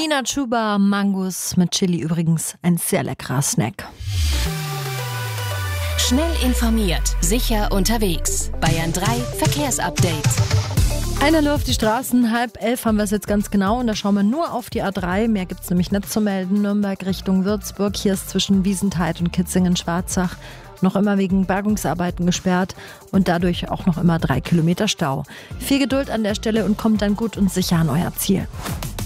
Wiener Chuba, Mangos mit Chili übrigens, ein sehr leckerer Snack. Schnell informiert, sicher unterwegs. Bayern 3 Verkehrsupdate. Einer nur auf die Straßen, 10:30 haben wir es jetzt ganz genau und da schauen wir nur auf die A3. Mehr gibt es nämlich nicht zu melden. Nürnberg Richtung Würzburg, hier ist zwischen Wiesentheit und Kitzingen-Schwarzach noch immer wegen Bergungsarbeiten gesperrt und dadurch auch noch immer 3 Kilometer Stau. Viel Geduld an der Stelle und kommt dann gut und sicher an euer Ziel.